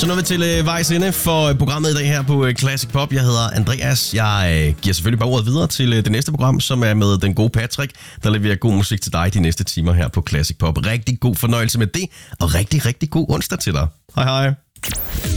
Så nu er vi til vejs ende for programmet i dag her på Classic Pop. Jeg hedder Andreas. Jeg giver selvfølgelig bare ordet videre til det næste program, som er med den gode Patrick, der leverer god musik til dig de næste timer her på Classic Pop. Rigtig god fornøjelse med det, og rigtig, rigtig god onsdag til dig. Hej hej.